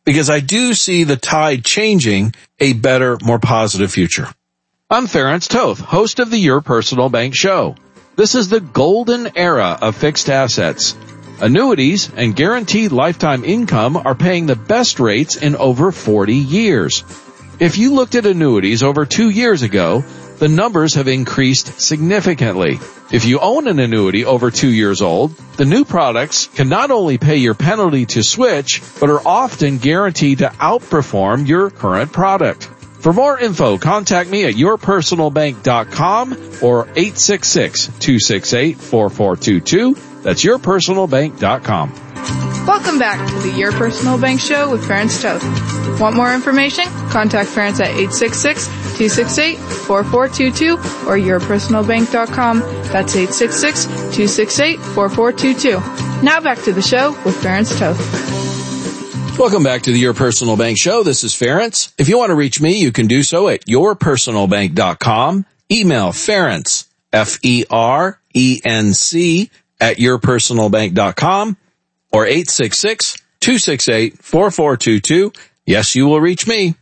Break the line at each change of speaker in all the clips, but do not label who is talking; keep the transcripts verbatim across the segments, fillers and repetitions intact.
because I do see the tide changing a better, more positive future.
I'm Ference Toth, host of the Your Personal Bank Show. This is the golden era of fixed assets. Annuities and guaranteed lifetime income are paying the best rates in over forty years. If you looked at annuities over two years ago, the numbers have increased significantly. If you own an annuity over two years old, the new products can not only pay your penalty to switch, but are often guaranteed to outperform your current product. For more info, contact me at your personal bank dot com or eight six six, two six eight, four four two two. That's your personal bank dot com.
Welcome back to the Your Personal Bank Show with Ference Toth. Want more information? Contact Ference at eight six six, two six eight, four four two two or your personal bank dot com. That's eight six six, two six eight, four four two two. Now back to the show with Ference Toth.
Welcome back to the Your Personal Bank Show. This is Ference. If you want to reach me, you can do so at your personal bank dot com. Email Ference, F E R E N C, at your personal bank dot com or eight six six, two six eight, four four two two. Yes, you will reach me.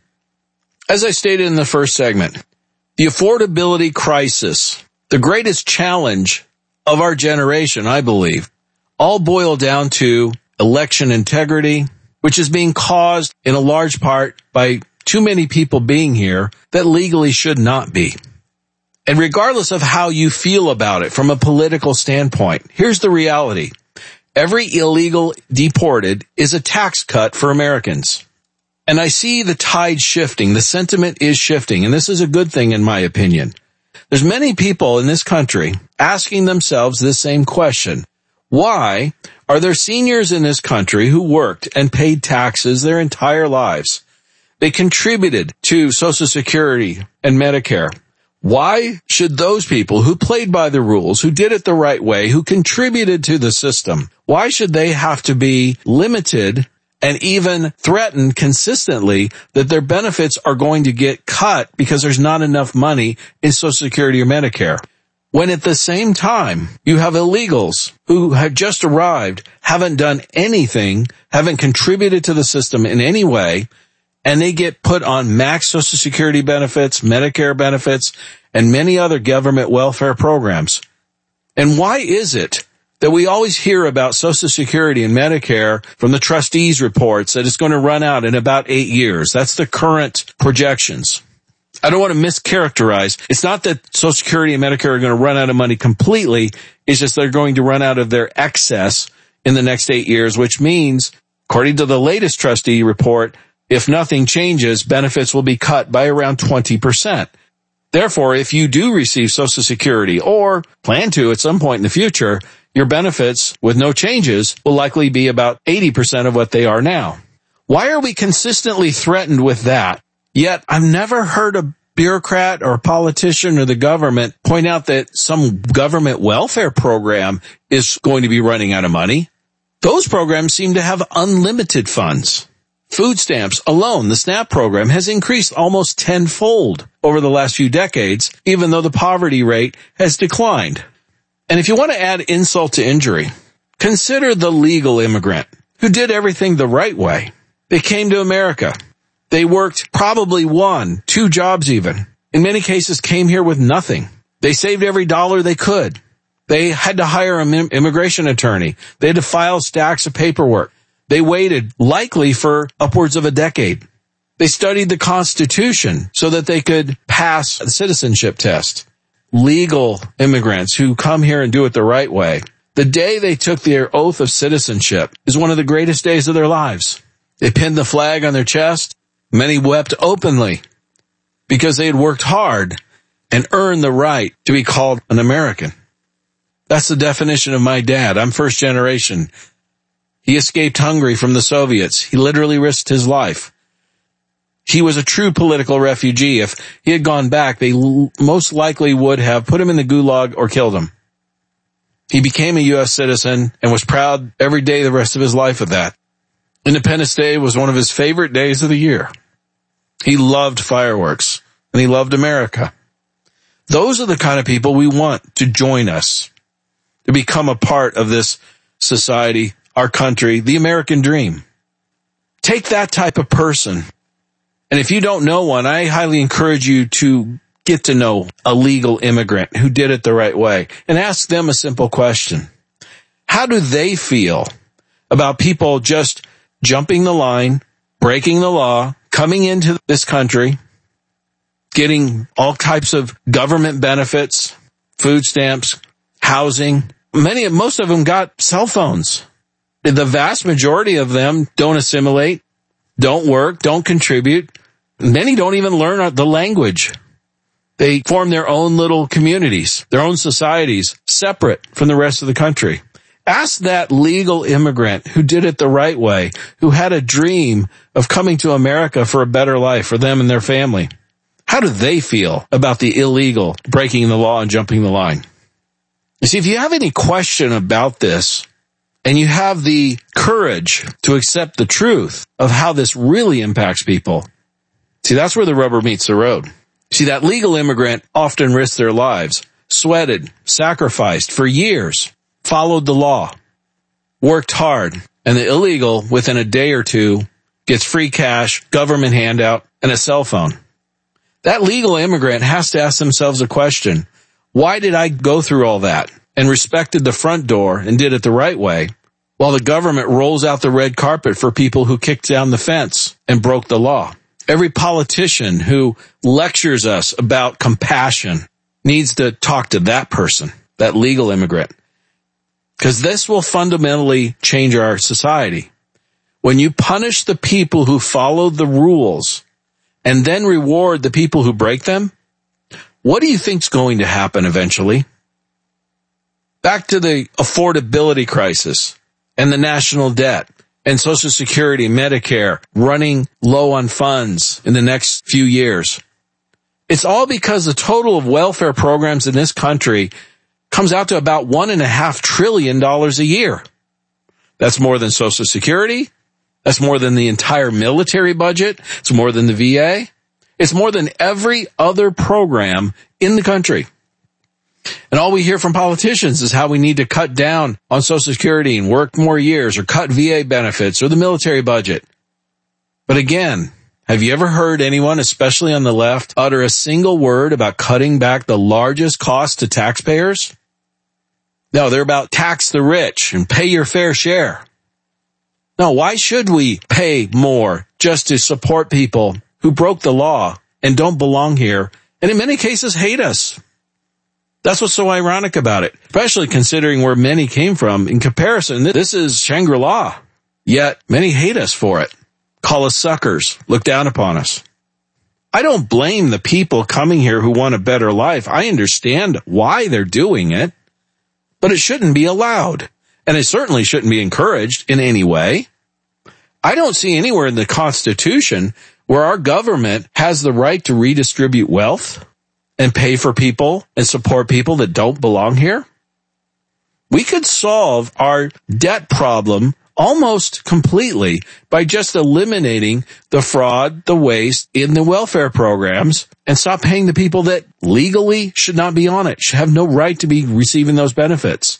As I stated in the first segment, the affordability crisis, the greatest challenge of our generation, I believe, all boil down to election integrity, which is being caused in a large part by too many people being here that legally should not be. And regardless of how you feel about it from a political standpoint, here's the reality. Every illegal deported is a tax cut for Americans. And I see the tide shifting. The sentiment is shifting. And this is a good thing in my opinion. There's many people in this country asking themselves this same question. Why are there seniors in this country who worked and paid taxes their entire lives? They contributed to Social Security and Medicare. Why should those people who played by the rules, who did it the right way, who contributed to the system, why should they have to be limited and even threatened consistently that their benefits are going to get cut because there's not enough money in Social Security or Medicare? When at the same time, you have illegals who have just arrived, haven't done anything, haven't contributed to the system in any way, and they get put on max Social Security benefits, Medicare benefits, and many other government welfare programs. And why is it that we always hear about Social Security and Medicare from the trustees' reports that it's going to run out in about eight years? That's the current projections. I don't want to mischaracterize. It's not that Social Security and Medicare are going to run out of money completely. It's just they're going to run out of their excess in the next eight years, which means, according to the latest trustee report, if nothing changes, benefits will be cut by around twenty percent. Therefore, if you do receive Social Security or plan to at some point in the future, your benefits with no changes will likely be about eighty percent of what they are now. Why are we consistently threatened with that? Yet I've never heard a bureaucrat or a politician or the government point out that some government welfare program is going to be running out of money. Those programs seem to have unlimited funds. Food stamps alone, the SNAP program, has increased almost tenfold over the last few decades, even though the poverty rate has declined. And if you want to add insult to injury, consider the legal immigrant who did everything the right way. They came to America. They worked probably one, two jobs even. In many cases, came here with nothing. They saved every dollar they could. They had to hire an immigration attorney. They had to file stacks of paperwork. They waited likely for upwards of a decade. They studied the Constitution so that they could pass the citizenship test. Legal immigrants who come here and do it the right way. The day they took their oath of citizenship is one of the greatest days of their lives. They pinned the flag on their chest. Many wept openly because they had worked hard and earned the right to be called an American. That's the definition of my dad. I'm first generation. He escaped Hungary from the Soviets. He literally risked his life. He was a true political refugee. If he had gone back, they l- most likely would have put him in the gulag or killed him. He became a U S citizen and was proud every day the rest of his life of that. Independence Day was one of his favorite days of the year. He loved fireworks and he loved America. Those are the kind of people we want to join us, to become a part of this society, our country, the American dream. Take that type of person. And if you don't know one, I highly encourage you to get to know a legal immigrant who did it the right way and ask them a simple question. How do they feel about people just jumping the line, breaking the law, coming into this country, getting all types of government benefits, food stamps, housing? Many, most of them got cell phones. The vast majority of them don't assimilate, don't work, don't contribute. Many don't even learn the language. They form their own little communities, their own societies, separate from the rest of the country. Ask that legal immigrant who did it the right way, who had a dream of coming to America for a better life for them and their family. How do they feel about the illegal breaking the law and jumping the line? You see, if you have any question about this, and you have the courage to accept the truth of how this really impacts people, see, that's where the rubber meets the road. See, that legal immigrant often risked their lives, sweated, sacrificed for years, followed the law, worked hard, and the illegal, within a day or two, gets free cash, government handout, and a cell phone. That legal immigrant has to ask themselves a question. Why did I go through all that and respected the front door and did it the right way, while the government rolls out the red carpet for people who kicked down the fence and broke the law? Every politician who lectures us about compassion needs to talk to that person, that legal immigrant, because this will fundamentally change our society. When you punish the people who follow the rules and then reward the people who break them, what do you think's going to happen eventually? Back to the affordability crisis and the national debt and Social Security, Medicare running low on funds in the next few years. It's all because the total of welfare programs in this country comes out to about one and a half trillion dollars a year. That's more than Social Security. That's more than the entire military budget. It's more than the V A. It's more than every other program in the country. And all we hear from politicians is how we need to cut down on Social Security and work more years or cut V A benefits or the military budget. But again, have you ever heard anyone, especially on the left, utter a single word about cutting back the largest cost to taxpayers? No, they're about tax the rich and pay your fair share. No, why should we pay more just to support people who broke the law and don't belong here and in many cases hate us? That's what's so ironic about it, especially considering where many came from. In comparison, this is Shangri-La, yet many hate us for it, call us suckers, look down upon us. I don't blame the people coming here who want a better life. I understand why they're doing it, but it shouldn't be allowed, and it certainly shouldn't be encouraged in any way. I don't see anywhere in the Constitution where our government has the right to redistribute wealth and pay for people and support people that don't belong here. We could solve our debt problem almost completely by just eliminating the fraud, the waste in the welfare programs and stop paying the people that legally should not be on it, should have no right to be receiving those benefits.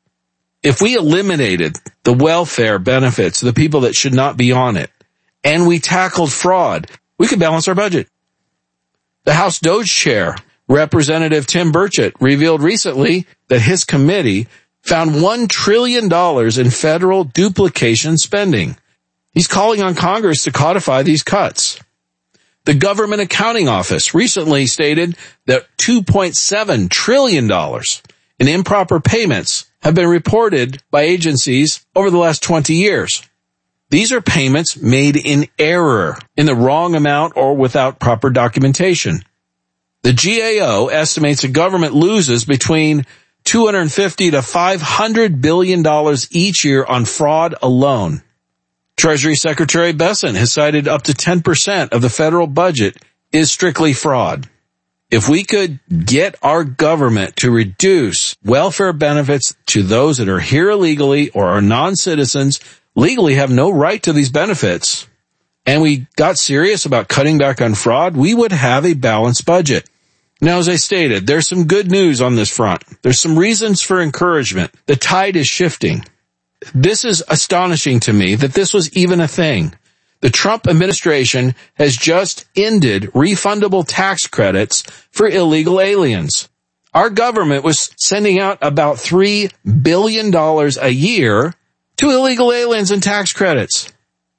If we eliminated the welfare benefits, the people that should not be on it, and we tackled fraud, we could balance our budget. The House Doge Chair, Representative Tim Burchett, revealed recently that his committee found one trillion dollars in federal duplication spending. He's calling on Congress to codify these cuts. The Government Accounting Office recently stated that two point seven trillion dollars in improper payments have been reported by agencies over the last twenty years. These are payments made in error, in the wrong amount or without proper documentation. The G A O estimates the government loses between two hundred fifty to five hundred billion dollars each year on fraud alone. Treasury Secretary Bessent has cited up to ten percent of the federal budget is strictly fraud. If we could get our government to reduce welfare benefits to those that are here illegally or are non-citizens, legally have no right to these benefits, and we got serious about cutting back on fraud, we would have a balanced budget. Now, as I stated, there's some good news on this front. There's some reasons for encouragement. The tide is shifting. This is astonishing to me that this was even a thing. The Trump administration has just ended refundable tax credits for illegal aliens. Our government was sending out about three billion dollars a year to illegal aliens and tax credits.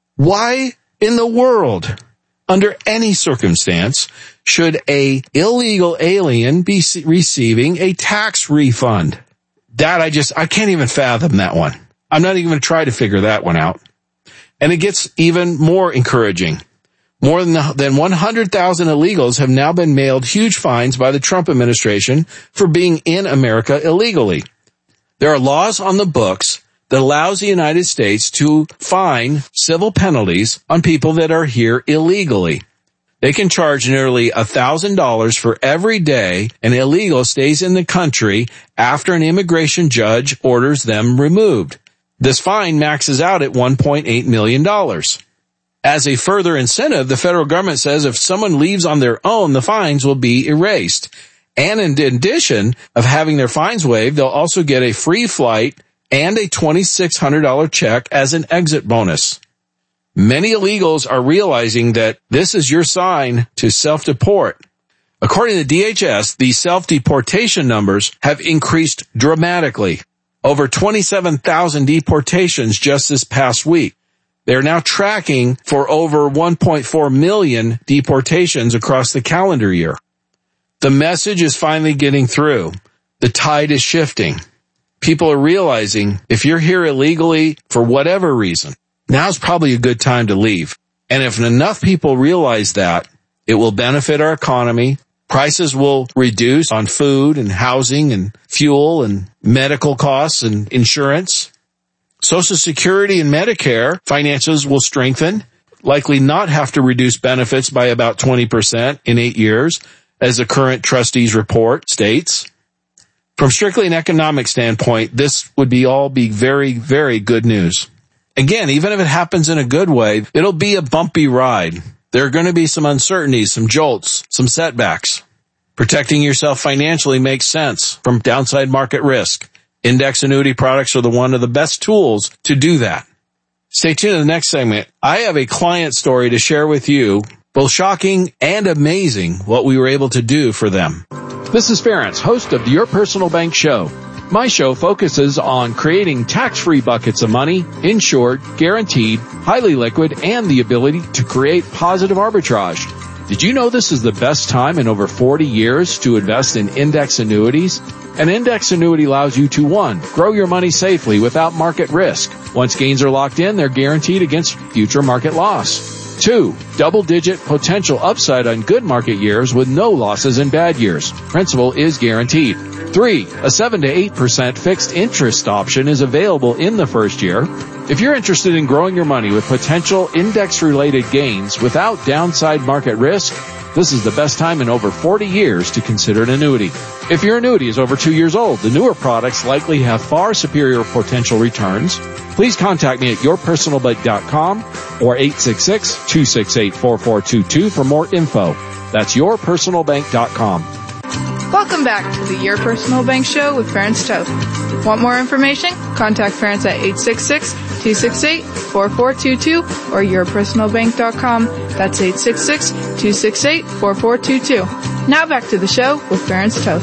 Why in the world, under any circumstance, should a illegal alien be receiving a tax refund? That I just, I can't even fathom that one. I'm not even going to try to figure that one out. And it gets even more encouraging. More than, than one hundred thousand illegals have now been mailed huge fines by the Trump administration for being in America illegally. There are laws on the books that allows the United States to fine civil penalties on people that are here illegally. They can charge nearly one thousand dollars for every day an illegal stays in the country after an immigration judge orders them removed. This fine maxes out at one point eight million dollars. As a further incentive, the federal government says if someone leaves on their own, the fines will be erased. And in addition of having their fines waived, they'll also get a free flight and a twenty-six hundred dollars check as an exit bonus. Many illegals are realizing that this is your sign to self-deport. According to D H S, the self-deportation numbers have increased dramatically. Over twenty-seven thousand deportations just this past week. They're now tracking for over one point four million deportations across the calendar year. The message is finally getting through. The tide is shifting. People are realizing if you're here illegally for whatever reason, now's probably a good time to leave. And if enough people realize that, it will benefit our economy. Prices will reduce on food and housing and fuel and medical costs and insurance. Social Security and Medicare finances will strengthen, likely not have to reduce benefits by about twenty percent in eight years, as the current trustees report states. From strictly an economic standpoint, this would be all be very, very good news. Again, even if it happens in a good way, it'll be a bumpy ride. There are going to be some uncertainties, some jolts, some setbacks. Protecting yourself financially makes sense from downside market risk. Index annuity products are the one of the best tools to do that. Stay tuned to the next segment. I have a client story to share with you, both shocking and amazing what we were able to do for them.
This is Ference, host of the Your Personal Bank Show. My show focuses on creating tax-free buckets of money, insured, guaranteed, highly liquid, and the ability to create positive arbitrage. Did you know this is the best time in over forty years to invest in index annuities? An index annuity allows you to, one, grow your money safely without market risk. Once gains are locked in, they're guaranteed against future market loss. Two, double-digit potential upside on good market years with no losses in bad years. Principal is guaranteed. Three, a seven to eight percent fixed interest option is available in the first year. If you're interested in growing your money with potential index-related gains without downside market risk, this is the best time in over forty years to consider an annuity. If your annuity is over two years old, the newer products likely have far superior potential returns. Please contact me at your personal bank dot com or eight six six, two six eight, four four two two for more info. That's your personal bank dot com.
Welcome back to the Your Personal Bank Show with Ference Toth. Want more information? Contact Ference at eight six six, two six eight, four four two two or your personal bank dot com. That's eight six six, two six eight, four four two two. Now back to the show with Ference Toth.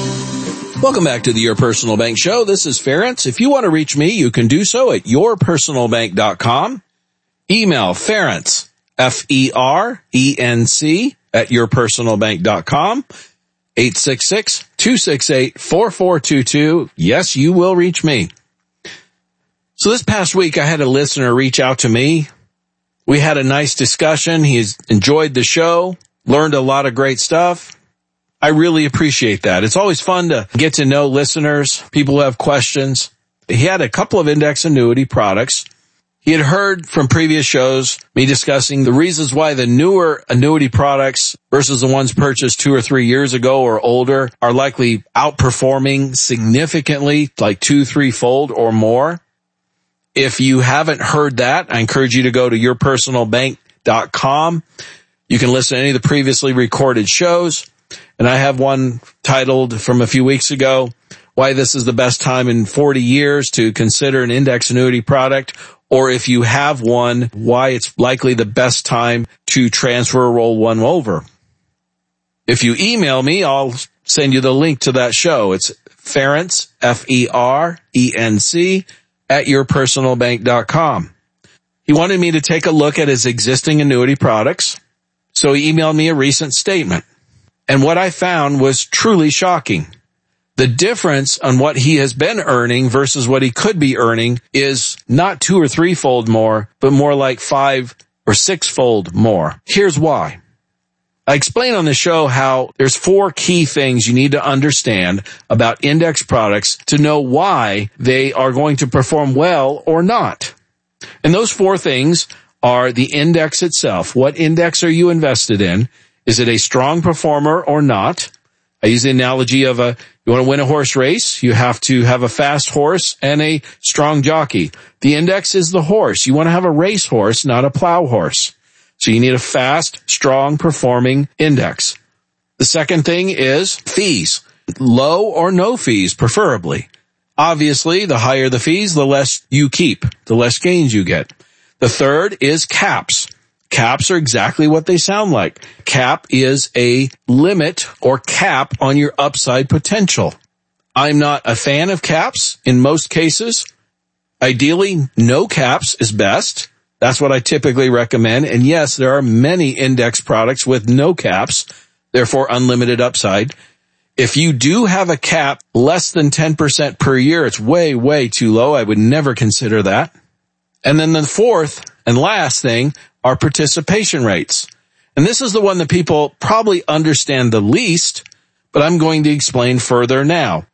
Welcome back to the Your Personal Bank Show. This is Ference. If you want to reach me, you can do so at your personal bank dot com. Email Ference, F E R E N C, at your personal bank dot com. eight six six, two six eight, four four two two. Yes, you will reach me. So this past week, I had a listener reach out to me. We had a nice discussion. He's enjoyed the show, learned a lot of great stuff. I really appreciate that. It's always fun to get to know listeners, people who have questions. He had a couple of index annuity products. He had heard from previous shows me discussing the reasons why the newer annuity products versus the ones purchased two or three years ago or older are likely outperforming significantly, like two, three-fold or more. If you haven't heard that, I encourage you to go to your personal bank dot com. You can listen to any of the previously recorded shows. And I have one titled from a few weeks ago, why this is the best time in forty years to consider an index annuity product, or if you have one, why it's likely the best time to transfer or roll one over. If you email me, I'll send you the link to that show. It's Ferenc, F E R E N C, at your personal bank dot com. He wanted me to take a look at his existing annuity products, so he emailed me a recent statement. And what I found was truly shocking. The difference on what he has been earning versus what he could be earning is not two or threefold more, but more like five or sixfold more. Here's why. I explain on the show how there's four key things you need to understand about index products to know why they are going to perform well or not. And those four things are the index itself. What index are you invested in? Is it a strong performer or not? I use the analogy of a, you want to win a horse race, you have to have a fast horse and a strong jockey. The index is the horse. You want to have a race horse, not a plow horse. So you need a fast, strong performing index. The second thing is fees. Low or no fees, preferably. Obviously, the higher the fees, the less you keep, the less gains you get. The third is caps. Caps are exactly what they sound like. Cap is a limit or cap on your upside potential. I'm not a fan of caps in most cases. Ideally, no caps is best. That's what I typically recommend. And yes, there are many index products with no caps, therefore unlimited upside. If you do have a cap less than ten percent per year, it's way, way too low. I would never consider that. And then the fourth and last thing are participation rates. And this is the one that people probably understand the least, but I'm going to explain further now.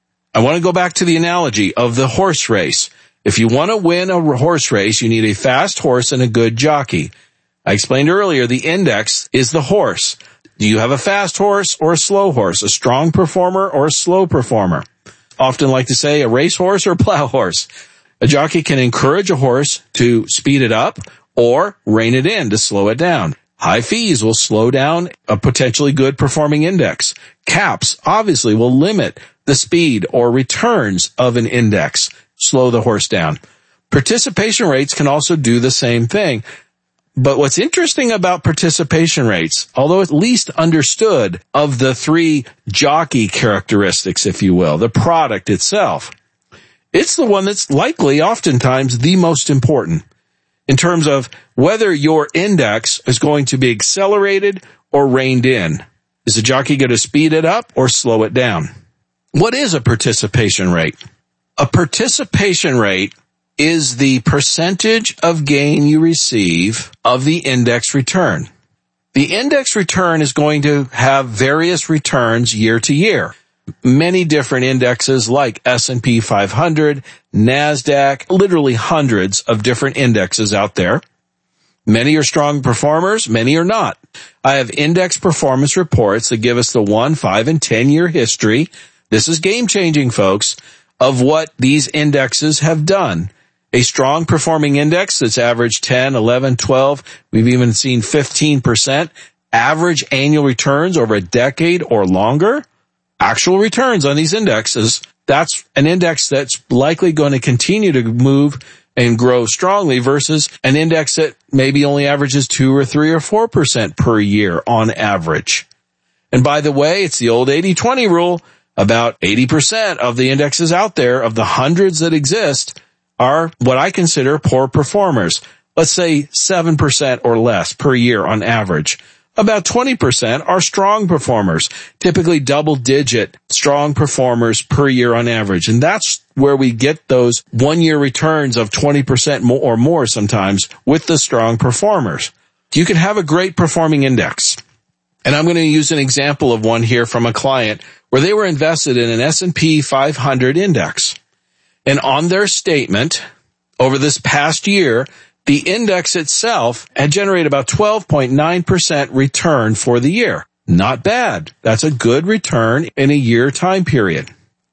I want to go back to the analogy of the horse race. If you want to win a horse race, you need a fast horse and a good jockey. I explained earlier, the index is the horse. Do you have a fast horse or a slow horse, a strong performer or a slow performer? Often like to say a racehorse or a plow horse. A jockey can encourage a horse to speed it up or rein it in to slow it down. High fees will slow down a potentially good performing index. Caps obviously will limit the speed or returns of an index, slow the horse down. Participation rates can also do the same thing. But what's interesting about participation rates, although at least understood of the three jockey characteristics, if you will, the product itself, it's the one that's likely oftentimes the most important in terms of whether your index is going to be accelerated or reined in. Is the jockey going to speed it up or slow it down? What is a participation rate? A participation rate is the percentage of gain you receive of the index return. The index return is going to have various returns year to year. Many different indexes like S and P five hundred, NASDAQ, literally hundreds of different indexes out there. Many are strong performers, many are not. I have index performance reports that give us the one, five, and ten year history. This is game-changing, folks, of what these indexes have done. A strong performing index that's averaged ten, eleven, twelve, we've even seen fifteen percent average annual returns over a decade or longer. Actual returns on these indexes, that's an index that's likely going to continue to move and grow strongly versus an index that maybe only averages two or three or four percent per year on average. And by the way, it's the old eighty twenty rule. About eighty percent of the indexes out there, of the hundreds that exist, are what I consider poor performers. Let's say seven percent or less per year on average. About twenty percent are strong performers, typically double-digit strong performers per year on average. And that's where we get those one-year returns of twenty percent more or more sometimes with the strong performers. You can have a great performing index. And I'm going to use an example of one here from a client where they were invested in an S and P five hundred index. And on their statement, over this past year, the index itself had generated about twelve point nine percent return for the year. Not bad. That's a good return in a year time period.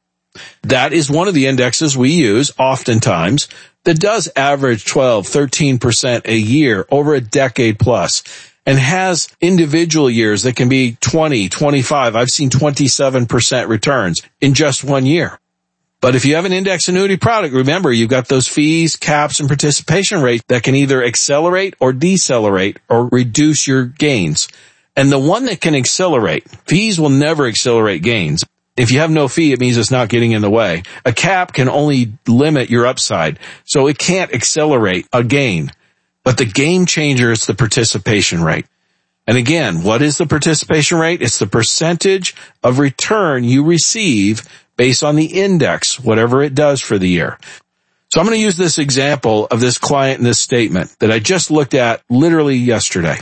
That is one of the indexes we use oftentimes that does average twelve, thirteen percent a year over a decade plus. and has individual years that can be twenty, twenty-five. I've seen twenty-seven percent returns in just one year. But if you have an index annuity product, remember, you've got those fees, caps, and participation rates that can either accelerate or decelerate or reduce your gains. And the one that can accelerate, fees will never accelerate gains. If you have no fee, it means it's not getting in the way. A cap can only limit your upside, so it can't accelerate a gain. But the game changer is the participation rate. And again, what is the participation rate? It's the percentage of return you receive based on the index, whatever it does for the year. So I'm going to use this example of this client in this statement that I just looked at literally yesterday.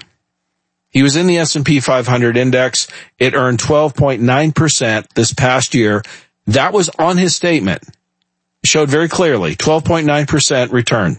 He was in the S and P five hundred index. It earned twelve point nine percent this past year. That was on his statement. It showed very clearly twelve point nine percent return.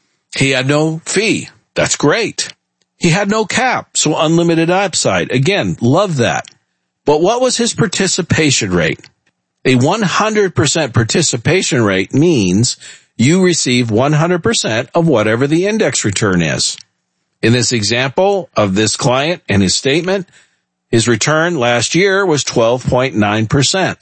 He had no fee. That's great. He had no cap, so unlimited upside. Again, love that. But what was his participation rate? A one hundred percent participation rate means you receive one hundred percent of whatever the index return is. In this example of this client and his statement, his return last year was twelve point nine percent.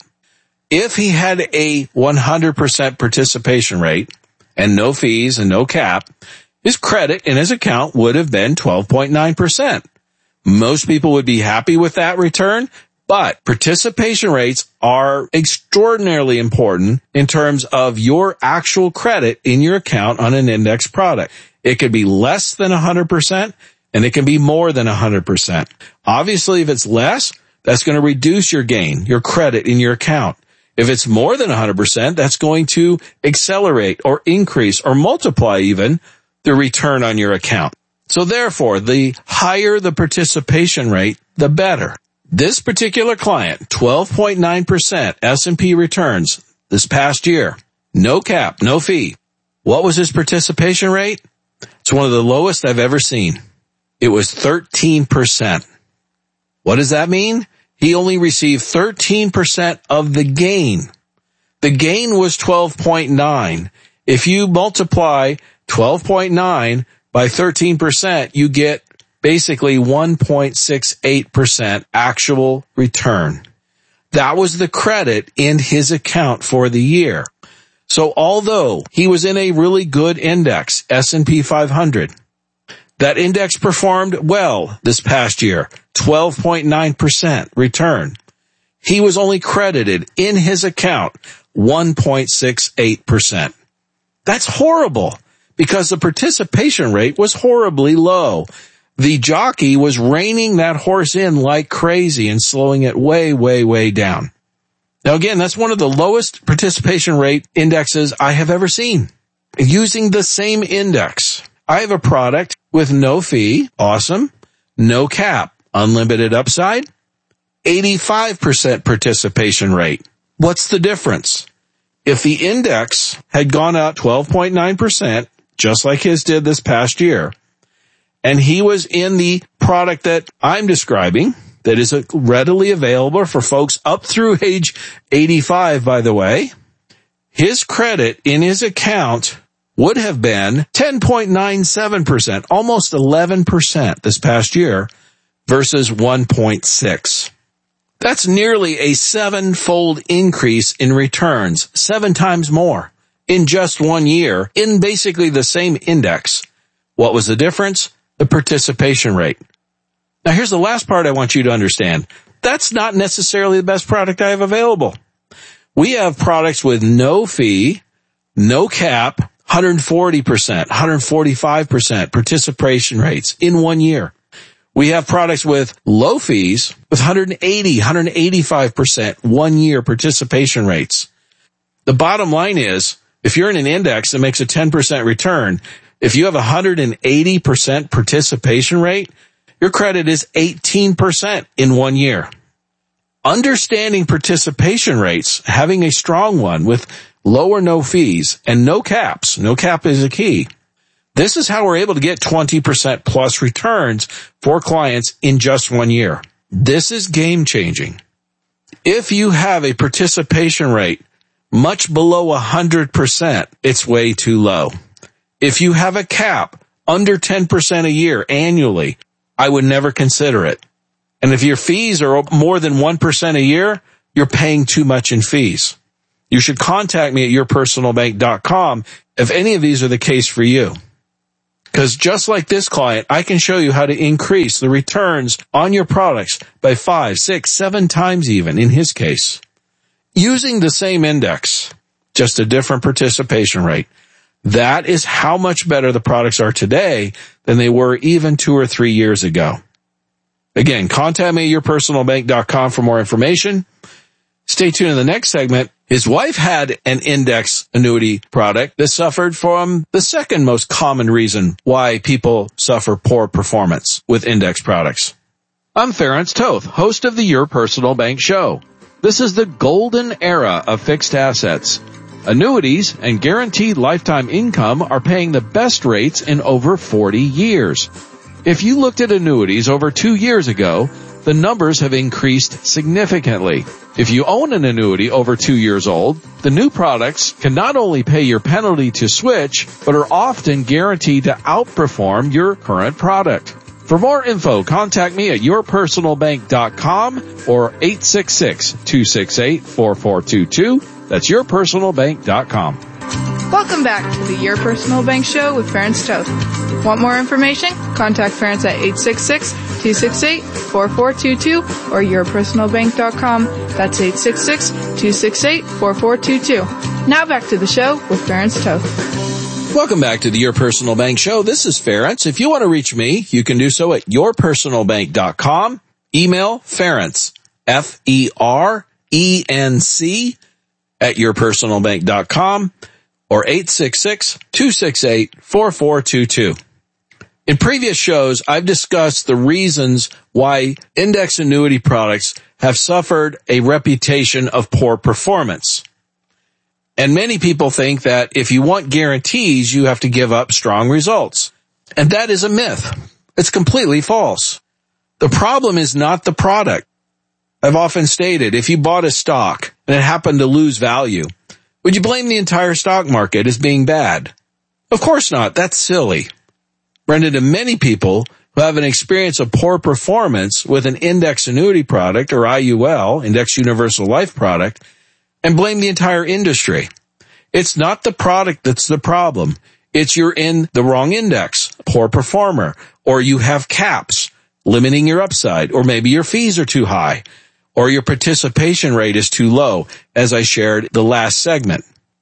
If he had a one hundred percent participation rate and no fees and no cap, his credit in his account would have been twelve point nine percent. Most people would be happy with that return, but participation rates are extraordinarily important in terms of your actual credit in your account on an index product. It could be less than one hundred percent, and it can be more than one hundred percent. Obviously, if it's less, that's going to reduce your gain, your credit in your account. If it's more than one hundred percent, that's going to accelerate or increase or multiply even the return on your account. So therefore, the higher the participation rate, the better. This particular client, twelve point nine percent S and P returns this past year. No cap, no fee. What was his participation rate? It's one of the lowest I've ever seen. It was thirteen percent. What does that mean? He only received thirteen percent of the gain. The gain was twelve point nine. If you multiply twelve point nine by thirteen percent, you get basically one point six eight percent actual return. That was the credit in his account for the year. So although he was in a really good index, S and P five hundred, that index performed well this past year, twelve point nine percent return. He was only credited in his account one point six eight percent. That's horrible because the participation rate was horribly low. The jockey was reining that horse in like crazy and slowing it way, way, way down. Now again, that's one of the lowest participation rate indexes I have ever seen. Using the same index, I have a product with no fee, awesome, no cap, unlimited upside, eighty-five percent participation rate. What's the difference? If the index had gone up twelve point nine percent, just like his did this past year, and he was in the product that I'm describing, that is readily available for folks up through age eighty-five, by the way, his credit in his account would have been ten point nine seven percent, almost eleven percent this past year versus one point six. That's nearly a seven-fold increase in returns, seven times more in just one year in basically the same index. What was the difference? The participation rate. Now here's the last part I want you to understand. That's not necessarily the best product I have available. We have products with no fee, no cap, one hundred forty percent, one hundred forty-five percent participation rates in one year. We have products with low fees with one hundred eighty, one hundred eighty-five percent one year participation rates. The bottom line is, if you're in an index that makes a ten percent return, if you have a one hundred eighty percent participation rate, your credit is eighteen percent in one year. Understanding participation rates, having a strong one with low or no fees and no caps, no cap is a key. This is how we're able to get twenty percent plus returns for clients in just one year. This is game changing. If you have a participation rate much below one hundred percent, it's way too low. If you have a cap under ten percent a year annually, I would never consider it. And if your fees are more than one percent a year, you're paying too much in fees. You should contact me at your personal bank dot com if any of these are the case for you. Because just like this client, I can show you how to increase the returns on your products by five, six, seven times even in his case. Using the same index, just a different participation rate. That is how much better the products are today than they were even two or three years ago. Again, contact me at your personal bank dot com for more information. Stay tuned in the next segment. His wife had an index annuity product that suffered from the second most common reason why people suffer poor performance with index products.
I'm Ference Toth, host of the Your Personal Bank Show. This is the golden era of fixed assets. Annuities and guaranteed lifetime income are paying the best rates in over forty years. If you looked at annuities over two years ago, the numbers have increased significantly. If you own an annuity over two years old, the new products can not only pay your penalty to switch, but are often guaranteed to outperform your current product. For more info, contact me at your personal bank dot com or eight six six, two six eight, four four two two. That's your personal bank dot com.
Welcome back to the Your Personal Bank Show with Ference Toth. Want more information? Contact Ference at eight six six, two six eight, four four two two or your personal bank dot com. That's eight six six, two six eight, four four two two. Now back to the show with Ference Toth.
Welcome back to the Your Personal Bank Show. This is Ference. If you want to reach me, you can do so at your personal bank dot com. Email Ference, F E R E N C, at your personal bank dot com. Or eight six six, two six eight, four four two two. In previous shows, I've discussed the reasons why index annuity products have suffered a reputation of poor performance. And many people think that if you want guarantees, you have to give up strong results. And that is a myth. It's completely false. The problem is not the product. I've often stated, if you bought a stock and it happened to lose value, would you blame the entire stock market as being bad? Of course not. That's silly. Run into many people who have an experience of poor performance with an index annuity product or I U L, Index Universal Life product, and blame the entire industry. It's not the product that's the problem. It's you're in the wrong index, poor performer, or you have caps limiting your upside, or maybe your fees are too high, or your participation rate is too low, as I shared the last segment.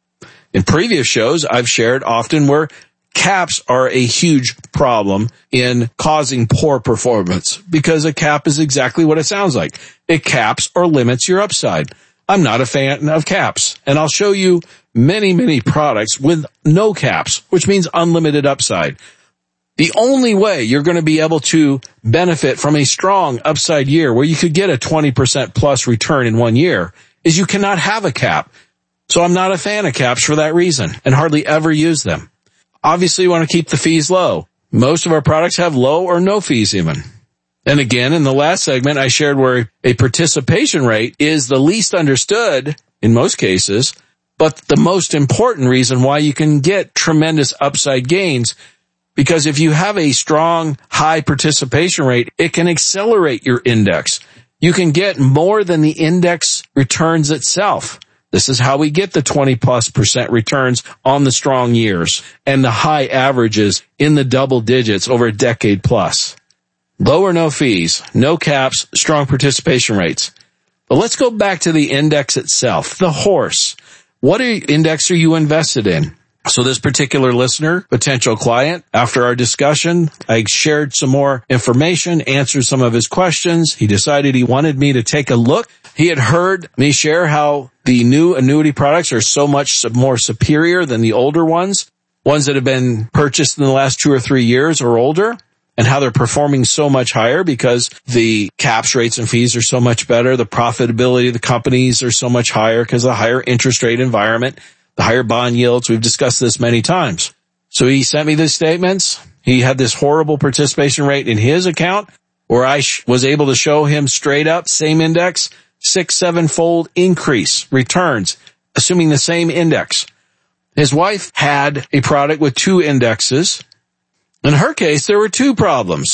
In previous shows, I've shared often where caps are a huge problem in causing poor performance, because a cap is exactly what it sounds like. It caps or limits your upside. I'm not a fan of caps, and I'll show you many, many products with no caps, which means unlimited upside. The only way you're going to be able to benefit from a strong upside year where you could get a twenty percent plus return in one year is you cannot have a cap. So I'm not a fan of caps for that reason and hardly ever use them. Obviously, you want to keep the fees low. Most of our products have low or no fees even. And again, in the last segment, I shared where a participation rate is the least understood in most cases, but the most important reason why you can get tremendous upside gains. Because if you have a strong, high participation rate, it can accelerate your index. You can get more than the index returns itself. This is how we get the twenty plus percent returns on the strong years and the high averages in the double digits over a decade plus. Low or no fees, no caps, strong participation rates. But let's go back to the index itself, the horse. What index are you invested in? So this particular listener, potential client, after our discussion, I shared some more information, answered some of his questions. He decided he wanted me to take a look. He had heard me share how the new annuity products are so much more superior than the older ones, ones that have been purchased in the last two or three years or older, and how they're performing so much higher because the caps, rates, and fees are so much better. The profitability of the companies are so much higher because of the higher interest rate environment. The higher bond yields, we've discussed this many times. So he sent me these statements. He had this horrible participation rate in his account where I sh- was able to show him straight up, same index, six, seven-fold increase returns, assuming the same index. His wife had a product with two indexes. In her case, there were two problems.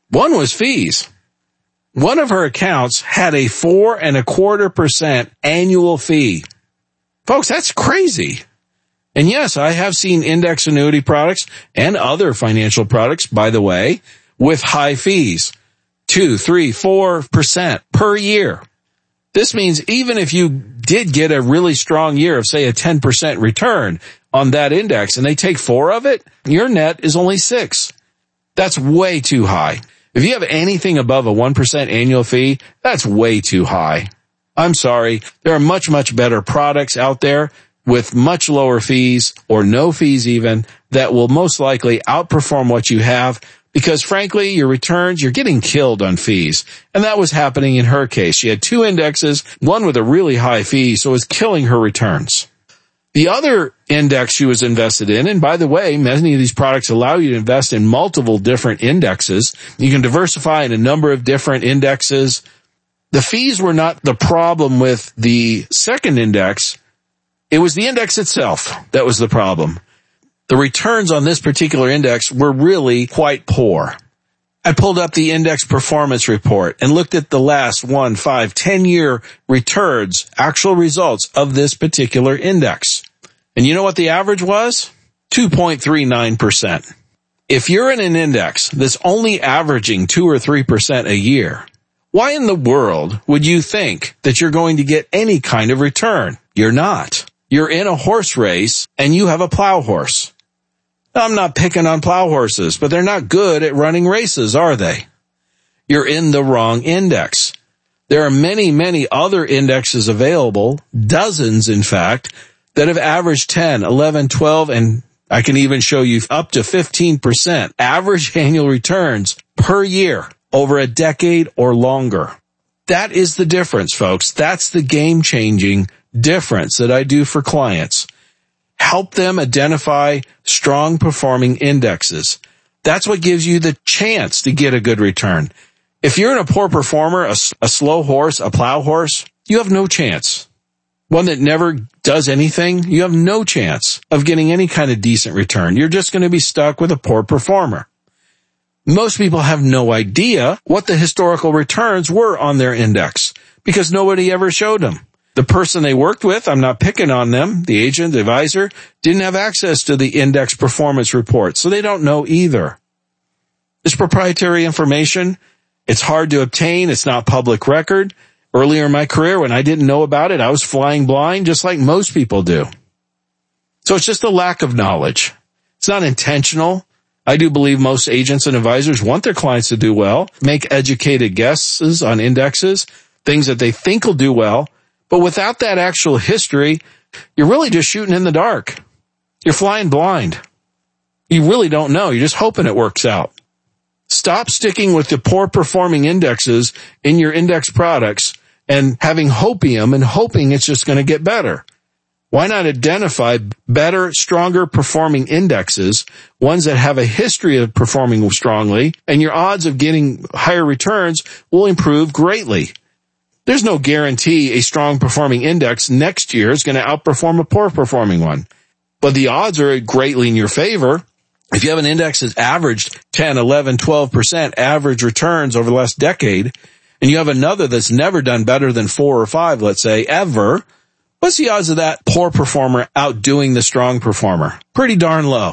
One was fees. One of her accounts had a four and a quarter percent annual fee. Folks, that's crazy. And yes, I have seen index annuity products and other financial products, by the way, with high fees. Two, three, four percent per year. This means even if you did get a really strong year of, say, a ten percent return on that index and they take four of it, your net is only six. That's way too high. If you have anything above a one percent annual fee, that's way too high. I'm sorry. There are much, much better products out there with much lower fees or no fees even that will most likely outperform what you have because, frankly, your returns, you're getting killed on fees. And that was happening in her case. She had two indexes, one with a really high fee, so it was killing her returns. The other index she was invested in, and by the way, many of these products allow you to invest in multiple different indexes. You can diversify in a number of different indexes. The fees were not the problem with the second index. It was the index itself that was the problem. The returns on this particular index were really quite poor. I pulled up the index performance report and looked at the last one, five, ten year returns, actual results of this particular index. And you know what the average was? two point three nine percent. If you're in an index that's only averaging two or three percent a year, why in the world would you think that you're going to get any kind of return? You're not. You're in a horse race and you have a plow horse. I'm not picking on plow horses, but they're not good at running races, are they? You're in the wrong index. There are many, many other indexes available, dozens in fact, that have averaged ten, eleven, twelve, and I can even show you up to fifteen percent average annual returns per year over a decade or longer. That is the difference, folks. That's the game-changing difference that I do for clients. Help them identify strong performing indexes. That's what gives you the chance to get a good return. If you're in a poor performer, a, a slow horse, a plow horse, you have no chance. One that never does anything, you have no chance of getting any kind of decent return. You're just going to be stuck with a poor performer. Most people have no idea what the historical returns were on their index because nobody ever showed them. The person they worked with, I'm not picking on them, the agent, the advisor, didn't have access to the index performance report, so they don't know either. It's proprietary information. It's hard to obtain. It's not public record. Earlier in my career, when I didn't know about it, I was flying blind, just like most people do. So it's just a lack of knowledge. It's not intentional. I do believe most agents and advisors want their clients to do well, make educated guesses on indexes, things that they think will do well. But without that actual history, you're really just shooting in the dark. You're flying blind. You really don't know. You're just hoping it works out. Stop sticking with the poor performing indexes in your index products and having hopium and hoping it's just going to get better. Why not identify better, stronger performing indexes, ones that have a history of performing strongly, and your odds of getting higher returns will improve greatly. There's no guarantee a strong performing index next year is going to outperform a poor performing one. But the odds are greatly in your favor. If you have an index that's averaged ten, eleven, twelve percent average returns over the last decade, and you have another that's never done better than four or five, let's say, ever, what's the odds of that poor performer outdoing the strong performer? Pretty darn low.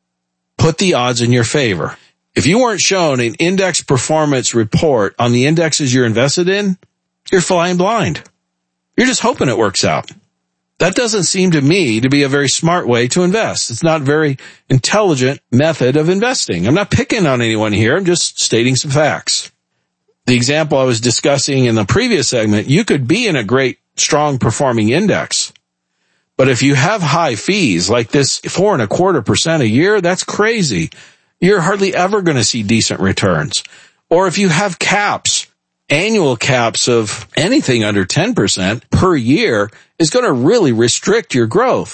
Put the odds in your favor. If you weren't shown an index performance report on the indexes you're invested in, you're flying blind. You're just hoping it works out. That doesn't seem to me to be a very smart way to invest. It's not a very intelligent method of investing. I'm not picking on anyone here. I'm just stating some facts. The example I was discussing in the previous segment, you could be in a great, strong performing index. But if you have high fees like this four and a quarter percent a year, that's crazy. You're hardly ever going to see decent returns. Or if you have caps, annual caps of anything under ten percent per year is going to really restrict your growth.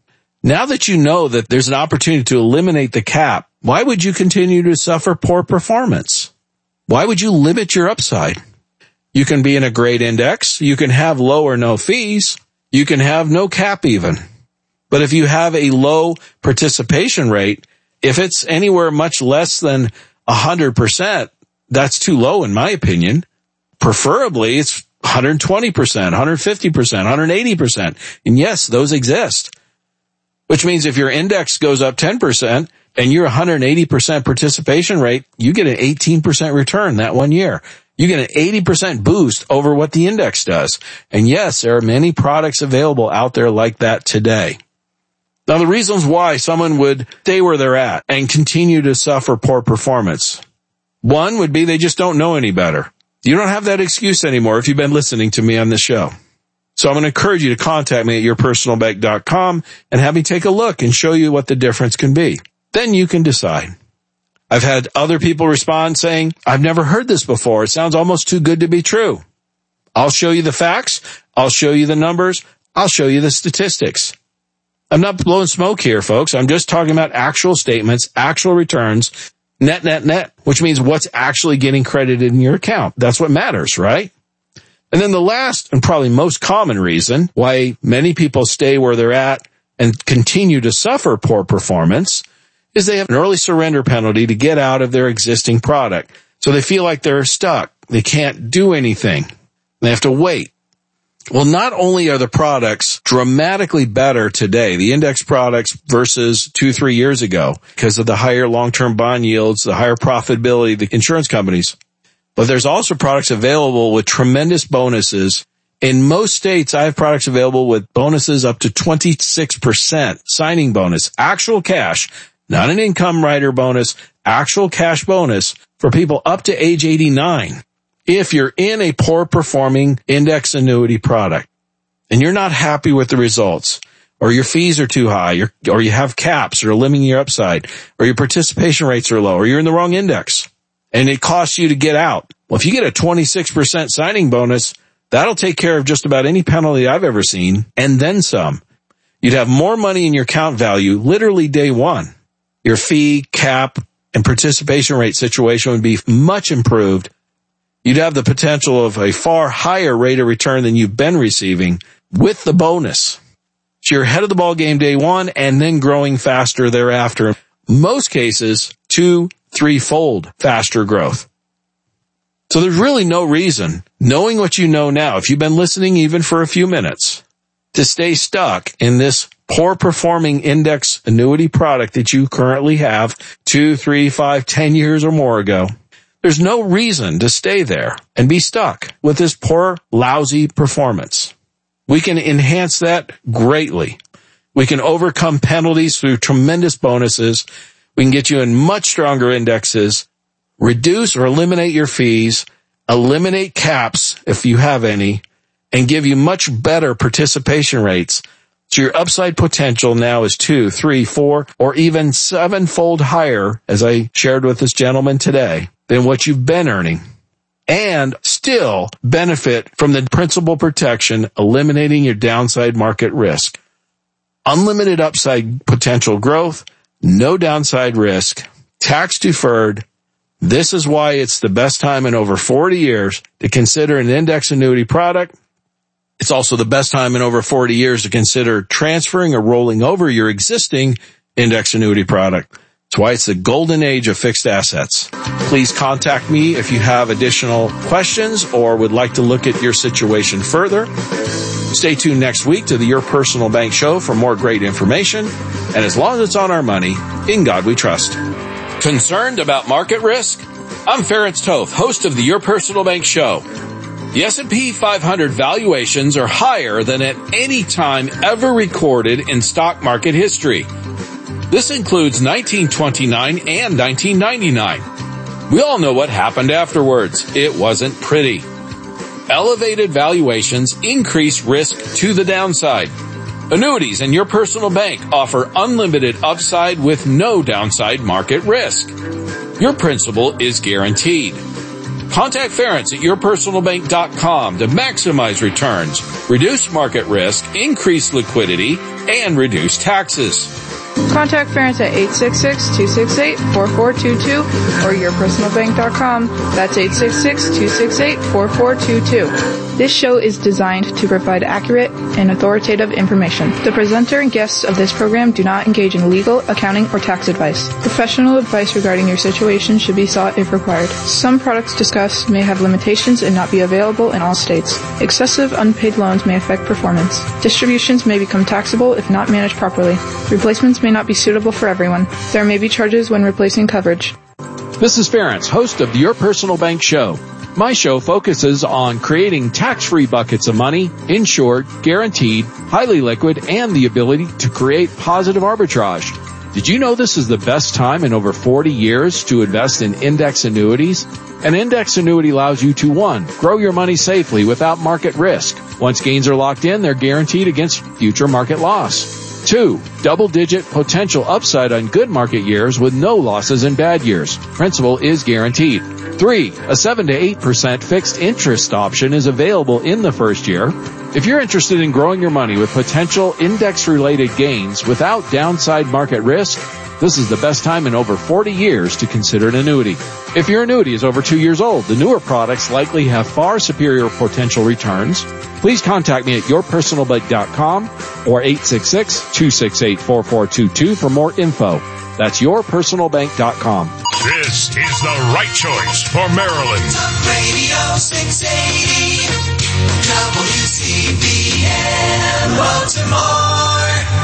Now that you know that there's an opportunity to eliminate the cap, why would you continue to suffer poor performance? Why would you limit your upside? You can be in a great index. You can have low or no fees. You can have no cap even. But if you have a low participation rate, if it's anywhere much less than one hundred percent, that's too low in my opinion. Preferably, it's one hundred twenty percent, one hundred fifty percent, one hundred eighty percent. And yes, those exist. Which means if your index goes up ten percent and you're one hundred eighty percent participation rate, you get an eighteen percent return that one year. You get an eighty percent boost over what the index does. And yes, there are many products available out there like that today. Now, the reasons why someone would stay where they're at and continue to suffer poor performance. One would be they just don't know any better. You don't have that excuse anymore if you've been listening to me on this show. So I'm going to encourage you to contact me at your personal bank dot com and have me take a look and show you what the difference can be. Then you can decide. I've had other people respond saying, I've never heard this before. It sounds almost too good to be true. I'll show you the facts. I'll show you the numbers. I'll show you the statistics. I'm not blowing smoke here, folks. I'm just talking about actual statements, actual returns, net, net, net, which means what's actually getting credited in your account. That's what matters, right? And then the last and probably most common reason why many people stay where they're at and continue to suffer poor performance is they have an early surrender penalty to get out of their existing product. So they feel like they're stuck. They can't do anything. They have to wait. Well, not only are the products dramatically better today, the index products versus two, three years ago, because of the higher long-term bond yields, the higher profitability of the insurance companies, but there's also products available with tremendous bonuses. In most states, I have products available with bonuses up to twenty-six percent signing bonus, actual cash, not an income rider bonus, actual cash bonus for people up to age eighty-nine. If you're in a poor performing index annuity product and you're not happy with the results, or your fees are too high, or you have caps that are limiting your upside, or your participation rates are low, or you're in the wrong index, and it costs you to get out. Well, if you get a twenty-six percent signing bonus, that'll take care of just about any penalty I've ever seen, and then some. You'd have more money in your account value literally day one. Your fee, cap, and participation rate situation would be much improved. You'd have the potential of a far higher rate of return than you've been receiving with the bonus. So you're ahead of the ball game day one and then growing faster thereafter. Most cases, two, threefold faster growth. So there's really no reason, knowing what you know now, if you've been listening even for a few minutes, to stay stuck in this poor performing index annuity product that you currently have two, three, five, ten years or more ago. There's no reason to stay there and be stuck with this poor, lousy performance. We can enhance that greatly. We can overcome penalties through tremendous bonuses. We can get you in much stronger indexes, reduce or eliminate your fees, eliminate caps if you have any, and give you much better participation rates. So your upside potential now is two, three, four, or even sevenfold higher, as I shared with this gentleman today, than what you've been earning, and still benefit from the principal protection, eliminating your downside market risk. Unlimited upside potential growth, no downside risk, tax deferred. This is why it's the best time in over forty years to consider an index annuity product. It's also the best time in over forty years to consider transferring or rolling over your existing index annuity product. That's why it's the golden age of fixed assets. Please contact me if you have additional questions or would like to look at your situation further. Stay tuned next week to the Your Personal Bank Show for more great information. And as long as it's on our money, in God we trust. Concerned about market risk? I'm Ferenc Toth, host of the Your Personal Bank Show. The S and P five hundred valuations are higher than at any time ever recorded in stock market history. This includes nineteen twenty-nine and nineteen ninety-nine. We all know what happened afterwards. It wasn't pretty. Elevated valuations increase risk to the downside. Annuities and Your Personal Bank offer unlimited upside with no downside market risk. Your principal is guaranteed. Contact Ferenc at your personal bank dot com to maximize returns, reduce market risk, increase liquidity, and reduce taxes.
Contact Ferenc at eight six six, two six eight, four four two two or your personal bank dot com. That's eight six six, two six eight, four four two two. This show is designed to provide accurate and authoritative information. The presenter and guests of this program do not engage in legal, accounting, or tax advice. Professional advice regarding your situation should be sought if required. Some products discussed may have limitations and not be available in all states. Excessive unpaid loans may affect performance. Distributions may become taxable if not managed properly. Replacements may not be suitable for everyone. There may be charges when replacing coverage.
This is Ferentz, host of the Your Personal Bank Show. My show focuses on creating tax-free buckets of money, insured, guaranteed, highly liquid, and the ability to create positive arbitrage. Did you know this is the best time in over forty years to invest in index annuities? An index annuity allows you to, one, grow your money safely without market risk. Once gains are locked in, they're guaranteed against future market loss. Two, double-digit potential upside on good market years with no losses in bad years. Principal is guaranteed. Three, a seven to eight percent fixed interest option is available in the first year. If you're interested in growing your money with potential index-related gains without downside market risk, this is the best time in over forty years to consider an annuity. If your annuity is over two years old, the newer products likely have far superior potential returns. Please contact me at your personal bank dot com or eight six six, two six eight, four four two two for more info. That's your personal bank dot com.
This is the right choice for Maryland. Talk Radio six eighty, W C B M Baltimore.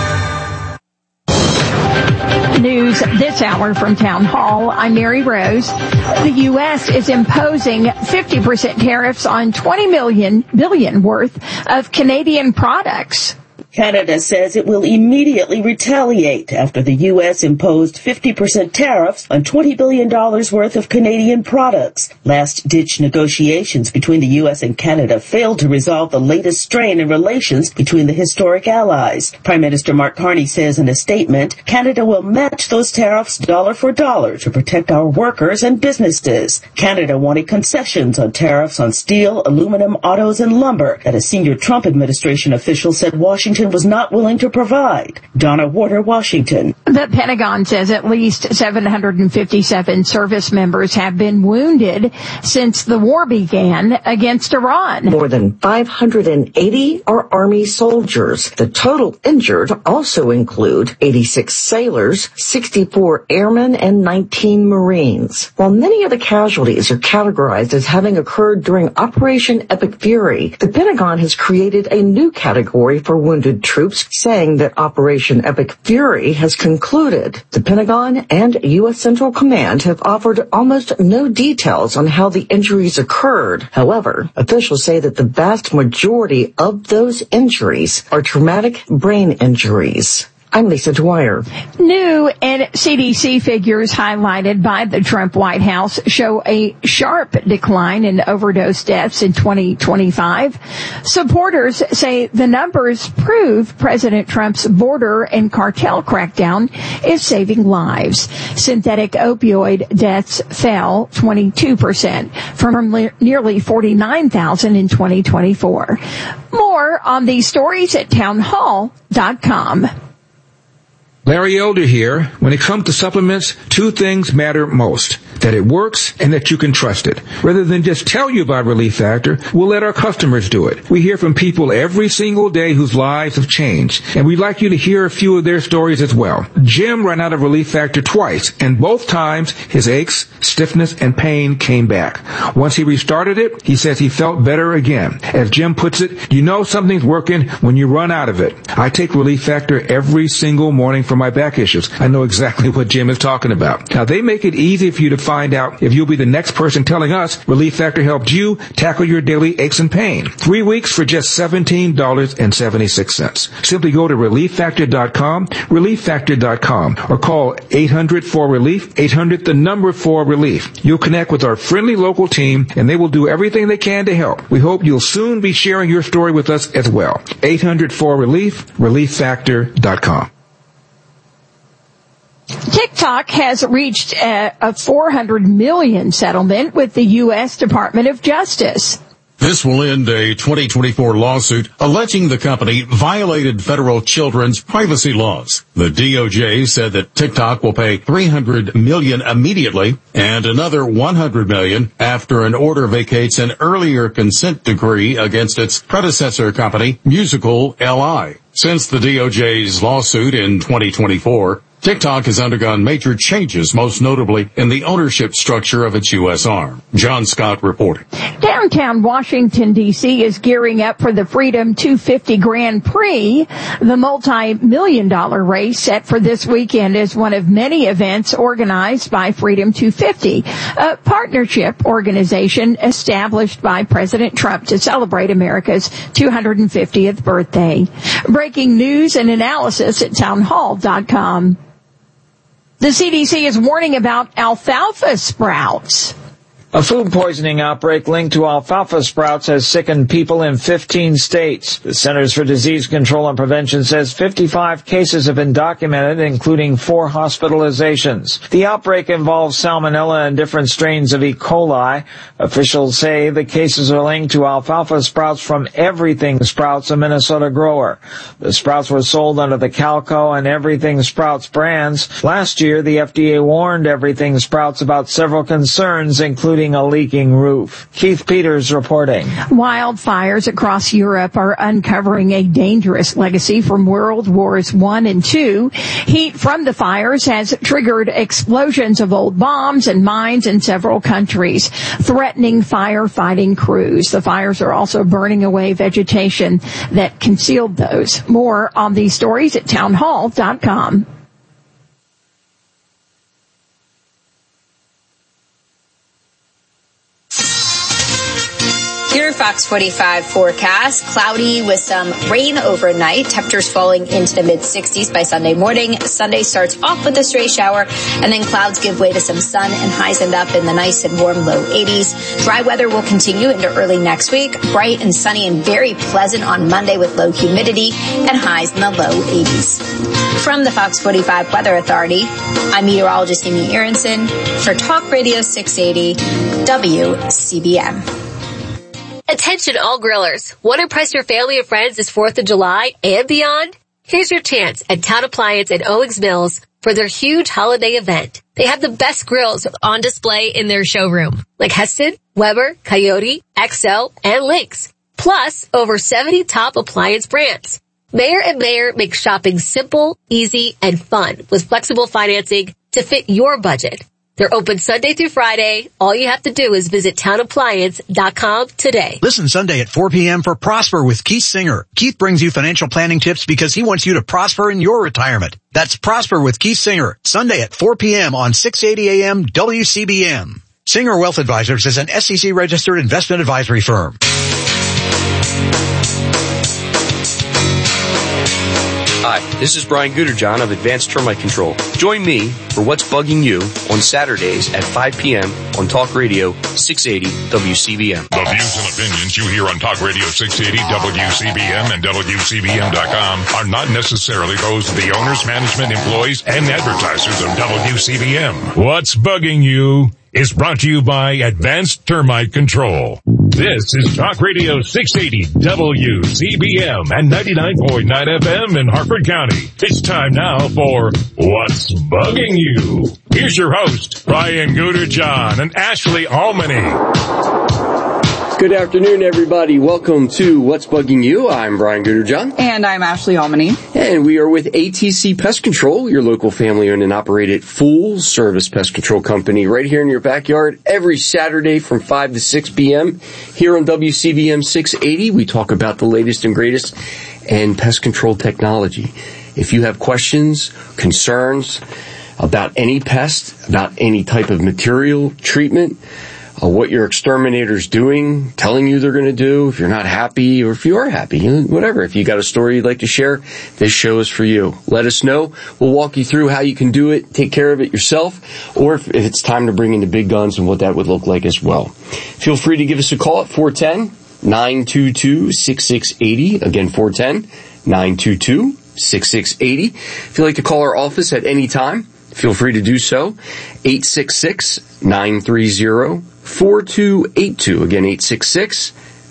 News this hour from Town Hall. I'm Mary Rose. The U S is imposing fifty percent tariffs on twenty million billion worth of Canadian products.
Canada says it will immediately retaliate after the U S imposed fifty percent tariffs on twenty billion dollars worth of Canadian products. Last-ditch negotiations between the U S and Canada failed to resolve the latest strain in relations between the historic allies. Prime Minister Mark Carney says in a statement, Canada will match those tariffs dollar for dollar to protect our workers and businesses. Canada wanted concessions on tariffs on steel, aluminum, autos, and lumber that a senior Trump administration official said Washington was not willing to provide. Donna Warder, Washington.
The Pentagon says at least seven hundred fifty-seven service members have been wounded since the war began against Iran.
More than five hundred eighty are Army soldiers. The total injured also include eighty-six sailors, sixty-four airmen, and nineteen Marines. While many of the casualties are categorized as having occurred during Operation Epic Fury, the Pentagon has created a new category for wounded troops, saying that Operation Epic Fury has concluded. The Pentagon and U S Central Command have offered almost no details on how the injuries occurred. However, officials say that the vast majority of those injuries are traumatic brain injuries. I'm Lisa Dwyer.
New and C D C figures highlighted by the Trump White House show a sharp decline in overdose deaths in twenty twenty-five. Supporters say the numbers prove President Trump's border and cartel crackdown is saving lives. Synthetic opioid deaths fell twenty-two percent from nearly forty-nine thousand in twenty twenty-four. More on these stories at town hall dot com.
Larry Elder here. When it comes to supplements, two things matter most. That it works and that you can trust it. Rather than just tell you about Relief Factor, we'll let our customers do it. We hear from people every single day whose lives have changed, and we'd like you to hear a few of their stories as well. Jim ran out of Relief Factor twice, and both times his aches, stiffness, and pain came back. Once he restarted it, he says he felt better again. As Jim puts it, you know something's working when you run out of it. I take Relief Factor every single morning for my back issues. I know exactly what Jim is talking about. Now, they make it easy for you to find out if you'll be the next person telling us Relief Factor helped you tackle your daily aches and pain. Three weeks for just seventeen dollars and seventy-six cents. Simply go to relief factor dot com, relief factor dot com, or call eight hundred four relief, eight hundred the number four relief. You'll connect with our friendly local team, and they will do everything they can to help. We hope you'll soon be sharing your story with us as well. eight hundred four relief, relief factor dot com.
TikTok has reached a, a four hundred million dollars settlement with the U S Department of Justice.
This will end a twenty twenty-four lawsuit alleging the company violated federal children's privacy laws. The D O J said that TikTok will pay three hundred million dollars immediately and another one hundred million dollars after an order vacates an earlier consent decree against its predecessor company, Musical L I. Since the D O J's lawsuit in twenty twenty-four, TikTok has undergone major changes, most notably in the ownership structure of its U S arm. John Scott reporting.
Downtown Washington, D C is gearing up for the Freedom two fifty Grand Prix. The multi-million dollar race set for this weekend is one of many events organized by Freedom two fifty, a partnership organization established by President Trump to celebrate America's two hundred fiftieth birthday. Breaking news and analysis at townhall dot com. The C D C is warning about alfalfa sprouts.
A food poisoning outbreak linked to alfalfa sprouts has sickened people in fifteen states. The Centers for Disease Control and Prevention says fifty-five cases have been documented, including four hospitalizations. The outbreak involves salmonella and different strains of E. coli. Officials say the cases are linked to alfalfa sprouts from Everything Sprouts, a Minnesota grower. The sprouts were sold under the Calco and Everything Sprouts brands. Last year, the F D A warned Everything Sprouts about several concerns, including a leaking roof. Keith Peters reporting.
Wildfires across Europe are uncovering a dangerous legacy from World Wars One and Two. Heat from the fires has triggered explosions of old bombs and mines in several countries, threatening firefighting crews. The fires are also burning away vegetation that concealed those. More on these stories at townhall dot com.
Your Fox forty-five forecast, cloudy with some rain overnight, temperatures falling into the mid sixties by Sunday morning. Sunday starts off with a stray shower, and then clouds give way to some sun, and highs end up in the nice and warm low eighties. Dry weather will continue into early next week, bright and sunny and very pleasant on Monday with low humidity and highs in the low eighties. From the Fox forty-five Weather Authority, I'm meteorologist Amy Aronson for Talk Radio six eighty W C B M.
Attention all grillers. Want to impress your family and friends this fourth of July and beyond? Here's your chance at Town Appliance at Owings Mills for their huge holiday event. They have the best grills on display in their showroom, like Heston, Weber, Coyote, X L, and Lynx. Plus, over seventy top appliance brands. Mayer and Mayer makes shopping simple, easy, and fun with flexible financing to fit your budget. They're open Sunday through Friday. All you have to do is visit town appliance dot com today.
Listen Sunday at four p.m. for Prosper with Keith Singer. Keith brings you financial planning tips because he wants you to prosper in your retirement. That's Prosper with Keith Singer, Sunday at four p.m. on six eighty A M W C B M. Singer Wealth Advisors is an S E C registered investment advisory firm.
Hi, this is Brian Gooderjohn of Advanced Termite Control. Join me for What's Bugging You on Saturdays at five p.m. on Talk Radio six eighty W C B M.
The views and opinions you hear on Talk Radio six eighty W C B M and W C B M dot com are not necessarily those of the owners, management, employees, and advertisers of W C B M. What's Bugging You is brought to you by Advanced Termite Control. This is Talk Radio six eighty W C B M and ninety-nine point nine F M in Harford County. It's time now for What's Bugging You. Here's your host, Brian Gooderjohn and Ashley Almany.
Good afternoon, everybody. Welcome to What's Bugging You. I'm Brian Gooderjohn.
And I'm Ashley Almany.
And we are with A T C Pest Control, your local family-owned and operated full-service pest control company right here in your backyard every Saturday from five to six p.m. Here on W C B M six eighty, we talk about the latest and greatest in pest control technology. If you have questions, concerns about any pest, about any type of material, treatment, Uh, what your exterminator's doing, telling you they're going to do, if you're not happy or if you are happy, you know, whatever. If you got a story you'd like to share, this show is for you. Let us know. We'll walk you through how you can do it, take care of it yourself, or if, if it's time to bring in the big guns and what that would look like as well. Feel free to give us a call at four one zero, nine two two, six six eight zero. Again, four one zero, nine two two, six six eight zero. If you'd like to call our office at any time, feel free to do so. eight six six, nine three zero, four two eight two. Again, eight six six,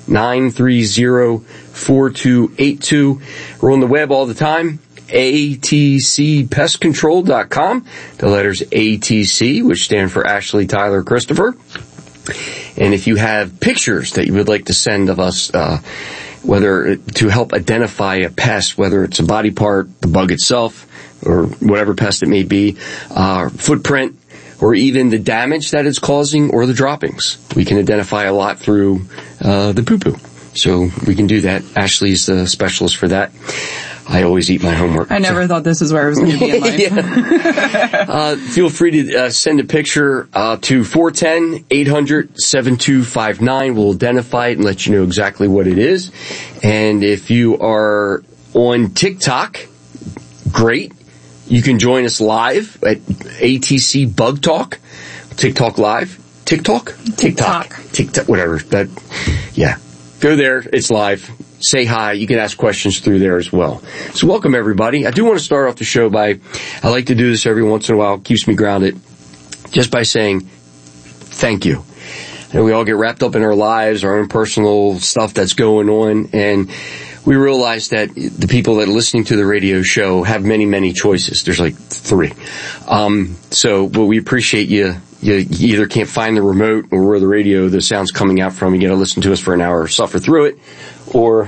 nine three zero, four two eight two. We're on the web all the time, A T C pest control dot com. The letters A T C, which stand for Ashley, Tyler, Christopher. And if you have pictures that you would like to send of us, uh, whether to help identify a pest, whether it's a body part, the bug itself, or whatever pest it may be, uh, footprint, or even the damage that it's causing or the droppings. We can identify a lot through uh, the poo-poo. So we can do that. Ashley's the specialist for that. I always eat my homework.
I never so. thought this is where I was going to be in life.
yeah. uh, feel free to uh, send a picture uh, to four one zero, eight hundred, seven two five nine. We'll identify it and let you know exactly what it is. And if you are on TikTok, great. You can join us live at A T C Bug Talk, TikTok Live. TikTok? TikTok. TikTok, whatever. That, yeah. Go there. It's live. Say hi. You can ask questions through there as well. So welcome, everybody. I do want to start off the show by, I like to do this every once in a while. It keeps me grounded. Just by saying thank you. And we all get wrapped up in our lives, our own personal stuff that's going on, and we realize that the people that are listening to the radio show have many, many choices. There's like three. Um, so, but we appreciate you. You either can't find the remote or where the radio, the sound's coming out from. You got to listen to us for an hour, suffer through it, or,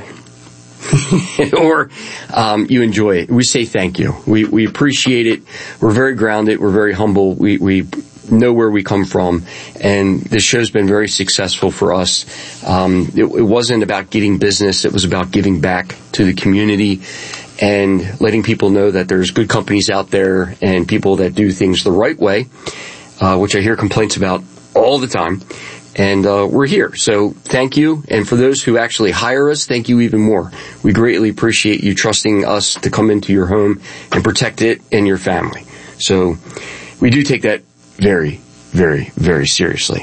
or, um, you enjoy it. We say thank you. We, we appreciate it. We're very grounded. We're very humble. We, we know where we come from. And this show's been very successful for us. Um, it, it wasn't about getting business. It was about giving back to the community and letting people know that there's good companies out there and people that do things the right way, uh, which I hear complaints about all the time. And uh, we're here. So thank you. And for those who actually hire us, thank you even more. We greatly appreciate you trusting us to come into your home and protect it and your family. So we do take that very, very, very seriously.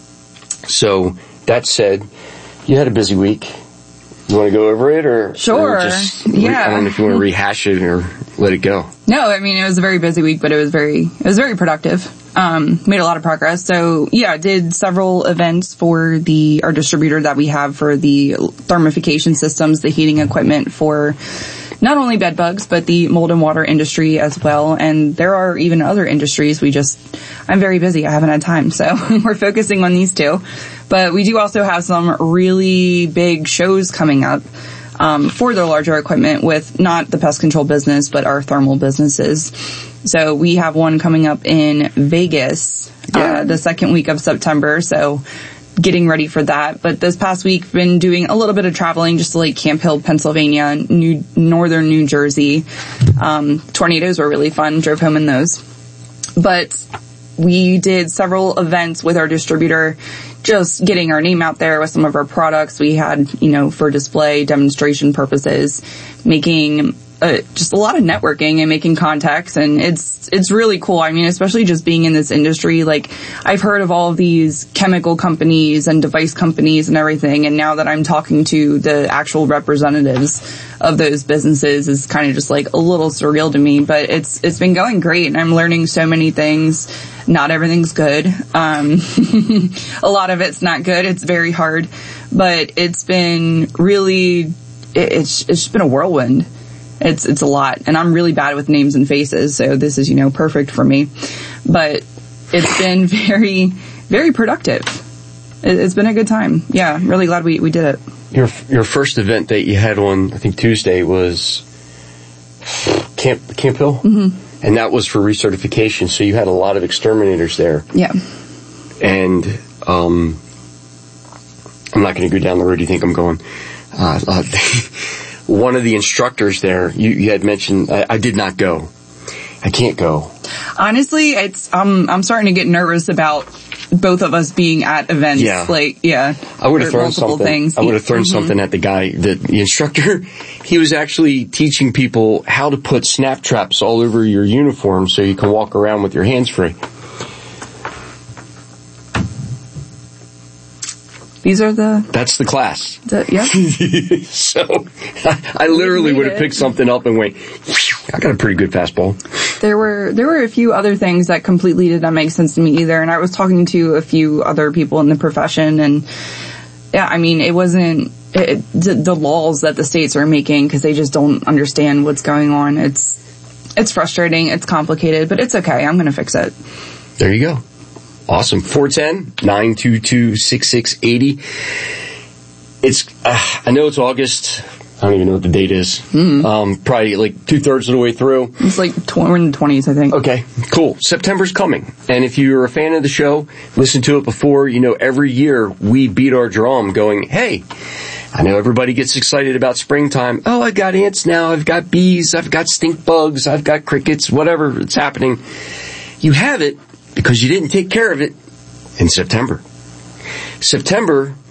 So that said, you had a busy week. You want to go over it or?
Sure.
Or just,
yeah.
I don't know if you want to rehash it or let it go.
No, I mean, it was a very busy week, but it was very, it was very productive. Um, made a lot of progress. So yeah, did several events for the, our distributor that we have for the thermification systems, the heating equipment for not only bed bugs, but the mold and water industry as well. And there are even other industries. We just, I'm very busy. I haven't had time. So we're focusing on these two, but we do also have some really big shows coming up. Um, for the larger equipment with not the pest control business, but our thermal businesses. So we have one coming up in Vegas, yeah. uh, the second week of September. So getting ready for that. But this past week, been doing a little bit of traveling just to like Camp Hill, Pennsylvania, New, northern New Jersey. Um, tornadoes were really fun. Drove home in those. But we did several events with our distributor, just getting our name out there with some of our products we had, you know, for display demonstration purposes, making uh, just a lot of networking and making contacts. And it's, it's really cool. I mean, especially just being in this industry, like I've heard of all of these chemical companies and device companies and everything. And now that I'm talking to the actual representatives of those businesses is kind of just like a little surreal to me, but it's, it's been going great and I'm learning so many things. Not everything's good. Um, a lot of it's not good. It's very hard, but it's been really, it, it's, it's just been a whirlwind. It's, it's a lot. And I'm really bad with names and faces. So this is, you know, perfect for me, but it's been very, very productive. It, it's been a good time. Yeah. I'm really glad we, we did it.
Your, your first event that you had on, I think Tuesday was Camp, Camp Hill?
Mm-hmm.
And that was for recertification, so you had a lot of exterminators there.
Yeah.
And um, I'm not going to go down the road you think I'm going. Uh, uh, one of the instructors there, you, you had mentioned, I, I did not go. I can't go.
Honestly, it's um, I'm starting to get nervous about both of us being at events.
Yeah.
Like, yeah.
I would have thrown something.
Things.
I would have thrown mm-hmm. something at the guy, the, the instructor. He was actually teaching people how to put snap traps all over your uniform so you can walk around with your hands free.
These are the...
That's the class.
The, yeah.
So, I, I literally would have picked something up and went, I got a pretty good fastball.
There were, there were a few other things that completely did not make sense to me either, and I was talking to a few other people in the profession, and yeah, I mean, it wasn't it, the, the laws that the states are making because they just don't understand what's going on. It's it's frustrating. It's complicated, but it's okay. I'm going to fix it.
There you go. Awesome. four one zero, nine two two, six six eight zero. It's, uh, I know it's August. I don't even know what the date is. Mm-hmm. Um, probably like two thirds of the way through.
It's like tw- we're in the twenties, I think.
Okay, cool. September's coming. And if you're a fan of the show, listen to it before, you know, every year we beat our drum going, hey, I know everybody gets excited about springtime. Oh, I've got ants now. I've got bees. I've got stink bugs. I've got crickets, whatever it's happening. You have it because you didn't take care of it in September. September